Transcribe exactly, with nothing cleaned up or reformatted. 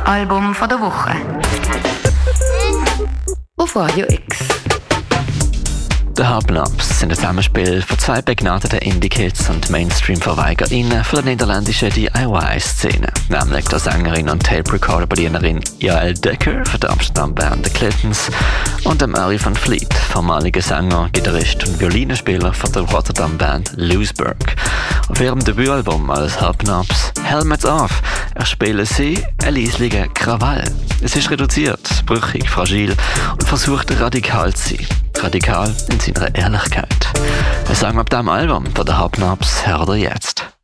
Album von der Woche. Auf Radio X. The Hubnobs sind ein Zusammenspiel von zwei begnadeten Indie-Kids und Mainstream-VerweigerInnen von der niederländischen D I Y-Szene, nämlich der Sängerin und Tape-Recorder-Bedienerin Jael Decker von der Amsterdam-Band The Clintons und dem Ari van Vliet, vormaliger Sänger, Gitarrist und Violinenspieler von der Rotterdam-Band Loesberg. Auf ihrem Debütalbum als Hubnobs Helmets Off erspielen sie einen leislichen Krawall. Es ist reduziert, brüchig, fragil und versucht radikal zu sein. Radikal in seiner Ehrlichkeit. Ein Song ab diesem Album von The Hubnobs hört ihr jetzt.